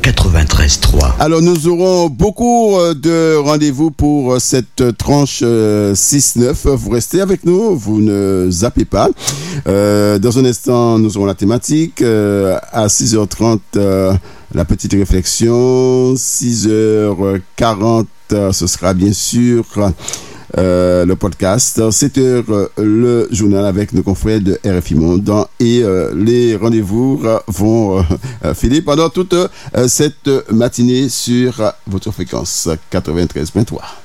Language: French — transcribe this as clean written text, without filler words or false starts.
93.3. Alors nous aurons beaucoup de rendez-vous pour cette tranche 6-9. Vous restez avec nous, vous ne zappez pas. Dans un instant, nous aurons la thématique. À 6h30, la petite réflexion. 6h40, ce sera bien sûr le podcast. 7h, le journal avec nos confrères de RFI Monde. Et les rendez-vous vont filer pendant toute cette matinée sur votre fréquence 93.3.